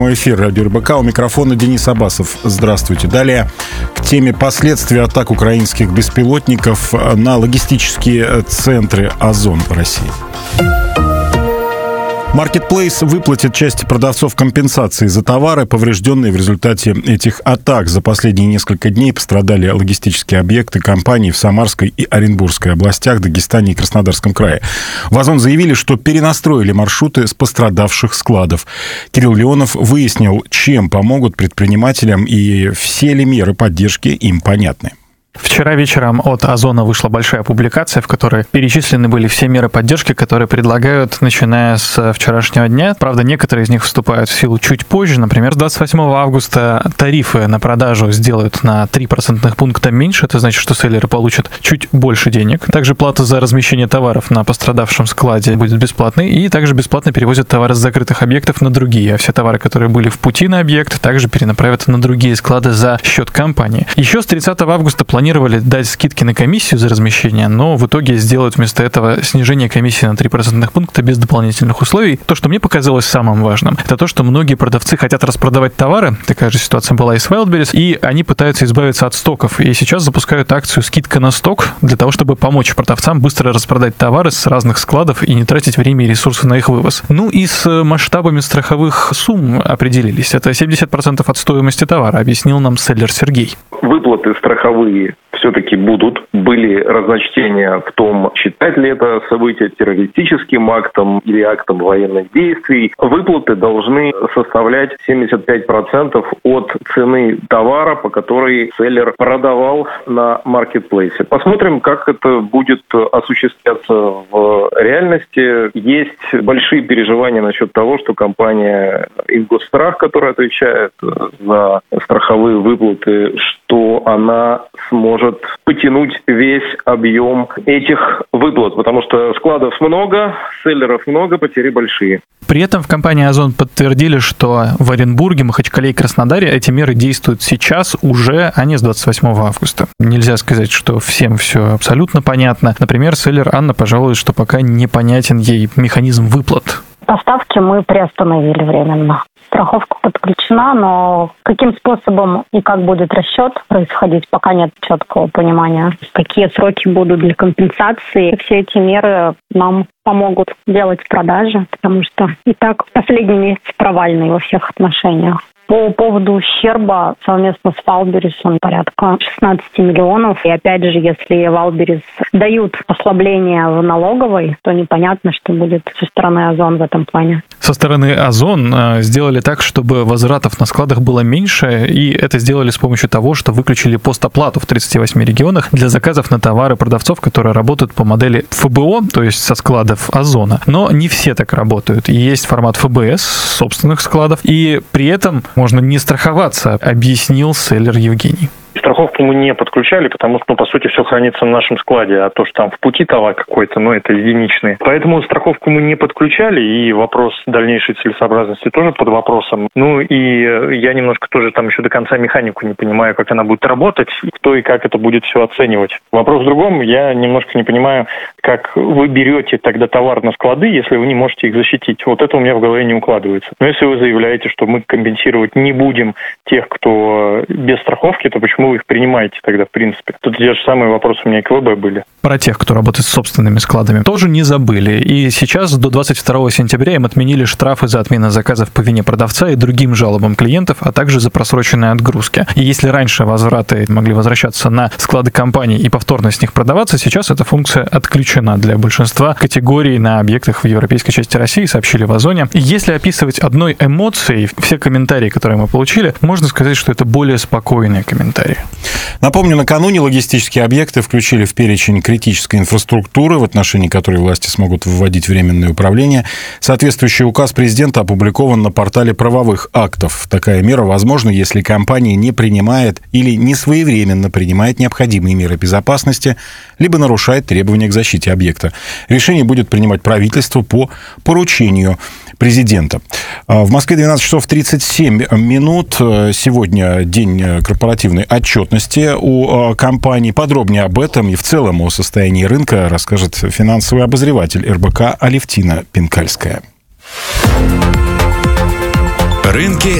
Эфир радио РБК, у микрофона Денис Абасов. Здравствуйте. Далее к теме последствий атак украинских беспилотников на логистические центры Озон в России. Marketplace выплатит части продавцов компенсации за товары, поврежденные в результате этих атак. За последние несколько дней пострадали логистические объекты компаний в Самарской и Оренбургской областях, Дагестане и Краснодарском крае. В Озон заявили, что перенастроили маршруты с пострадавших складов. Кирилл Леонов выяснил, чем помогут предпринимателям и все ли меры поддержки им понятны. Вчера вечером от Озона вышла большая публикация, в которой перечислены были все меры поддержки, которые предлагают, начиная с вчерашнего дня. Правда, некоторые из них вступают в силу чуть позже. Например, с 28 августа тарифы на продажу сделают на 3 процентных пункта меньше. Это значит, что селлеры получат чуть больше денег. Также плата за размещение товаров на пострадавшем складе будет бесплатной. И также бесплатно перевозят товары с закрытых объектов на другие. А все товары, которые были в пути на объект, также перенаправят на другие склады за счет компании. Еще с 30 августа планировали дать скидки на комиссию за размещение, но в итоге сделают вместо этого снижение комиссии на 3 процентных пункта без дополнительных условий. То, что мне показалось самым важным, это то, что многие продавцы хотят распродавать товары. Такая же ситуация была и с Wildberries, и они пытаются избавиться от стоков. И сейчас запускают акцию «Скидка на сток» для того, чтобы помочь продавцам быстро распродать товары с разных складов и не тратить время и ресурсы на их вывоз. Ну и с масштабами страховых сумм определились. Это 70% от стоимости товара, объяснил нам селлер Сергей. Выплаты страховые все-таки будут. Были разночтения в том, считать ли это событие террористическим актом или актом военных действий. Выплаты должны составлять 75% от цены товара, по которой селлер продавал на маркетплейсе. Посмотрим, как это будет осуществляться в реальности. Есть большие переживания насчет того, что компания Ингосстрах, которая отвечает за страховые выплаты, что она сможет потянуть весь объем этих выплат, потому что складов много, селлеров много, потери большие. При этом в компании «Озон» подтвердили, что в Оренбурге, Махачкале и Краснодаре эти меры действуют сейчас уже, а не с 28 августа. Нельзя сказать, что всем все абсолютно понятно. Например, селлер Анна пожалует, что пока непонятен ей механизм выплат. Поставки мы приостановили временно. Страховка подключена, но каким способом и как будет расчет происходить, пока нет четкого понимания. Какие сроки будут для компенсации. Все эти меры нам помогут делать продажи, потому что и так последний месяц провальный во всех отношениях. По поводу ущерба совместно с Wildberries он порядка 16 миллионов. И опять же, если Wildberries дают послабление в налоговой, то непонятно, что будет со стороны Озон в этом плане. Со стороны Озон сделали так, чтобы возвратов на складах было меньше, и это сделали с помощью того, что выключили постоплату в 38 регионах для заказов на товары продавцов, которые работают по модели ФБО, то есть со складов Озона. Но не все так работают. Есть формат ФБС, собственных складов, и при этом можно не страховаться, объяснил селлер Евгений. Страховку мы не подключали, потому что, по сути, все хранится на нашем складе, а то, что там в пути товар какой-то, это единичный. Поэтому страховку мы не подключали, и вопрос дальнейшей целесообразности тоже под вопросом. И я немножко тоже там еще до конца механику не понимаю, как она будет работать, кто и как это будет все оценивать. Вопрос в другом, я немножко не понимаю, как вы берете тогда товар на склады, если вы не можете их защитить. Вот это у меня в голове не укладывается. Но если вы заявляете, что мы компенсировать не будем тех, кто без страховки, то почему вы их принимаете тогда, в принципе? Тут те же самые вопросы у меня и к ВБ были. Про тех, кто работает с собственными складами, тоже не забыли. И сейчас до 22 сентября им отменили штрафы за отмену заказов по вине продавца и другим жалобам клиентов, а также за просроченные отгрузки. И если раньше возвраты могли возвращаться на склады компаний и повторно с них продаваться, сейчас эта функция отключена для большинства категорий на объектах в европейской части России, сообщили в Озоне. И если описывать одной эмоцией все комментарии, которые мы получили, можно сказать, что это более спокойные комментарии. Напомню, накануне логистические объекты включили в перечень критической инфраструктуры, в отношении которой власти смогут вводить временное управление. Соответствующий указ президента опубликован на портале правовых актов. Такая мера возможна, если компания не принимает или не своевременно принимает необходимые меры безопасности, либо нарушает требования к защите объекта. Решение будет принимать правительство по поручению президента. В Москве 12 часов 37 минут. Сегодня день корпоративной отчетности у компании. Подробнее об этом и в целом о состоянии рынка расскажет финансовый обозреватель РБК Алевтина Пинкальская. Рынки